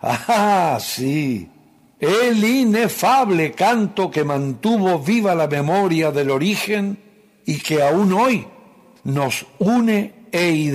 Ah, sí, el inefable canto que mantuvo viva la memoria del origen y que aún hoy nos une e